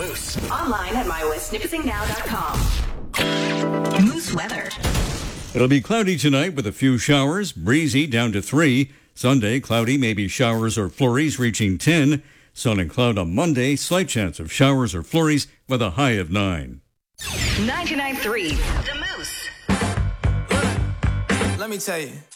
Moose. Online at mywestnipissingnow.com. Moose weather. It'll be cloudy tonight with a few showers, breezy down to 3. Sunday, cloudy, maybe showers or flurries reaching 10. Sun and cloud on Monday, slight chance of showers or flurries with a high of 9. 99.3 The Moose. Let me tell you.